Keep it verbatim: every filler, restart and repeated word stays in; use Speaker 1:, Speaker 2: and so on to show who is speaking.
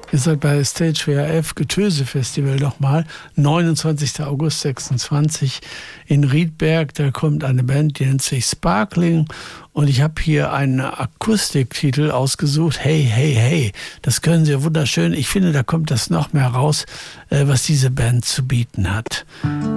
Speaker 1: Ihr seid bei Stage W H F Getöse Festival nochmal, neunundzwanzigster August sechsundzwanzig in Riedberg. Da kommt eine Band, die nennt sich Sparkling. Und ich habe hier einen Akustiktitel ausgesucht. Hey, hey, hey. Das können Sie wunderschön. Ich finde, da kommt das noch mehr raus, was diese Band zu bieten hat.